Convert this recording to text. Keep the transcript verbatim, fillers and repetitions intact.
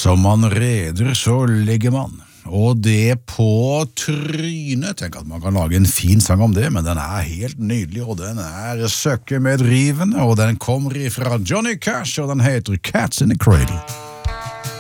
Som man reder, så ligger man. Og det på trynet. Tenk at man kan lage en fin sang om det, men den er helt nydelig, og den er søkke med drivende, og den kommer ifra Johnny Cash, og den heter Cats in the Cradle.